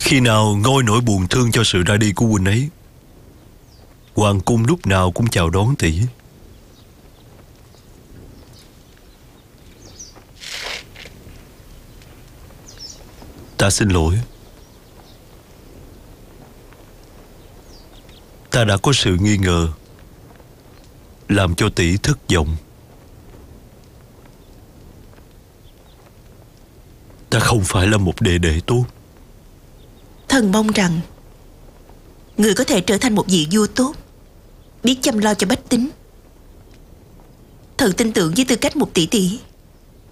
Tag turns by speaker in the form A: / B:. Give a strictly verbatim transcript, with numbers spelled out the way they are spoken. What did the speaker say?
A: Khi nào ngôi nỗi buồn thương cho sự ra đi của huynh ấy, hoàng cung lúc nào cũng chào đón tỷ. Ta xin lỗi. Ta đã có sự nghi ngờ, làm cho tỷ thất vọng. Ta không phải là một đệ đệ tốt.
B: Thần mong rằng người có thể trở thành một vị vua tốt, biết chăm lo cho bách tính. Thần tin tưởng với tư cách một tỷ tỷ,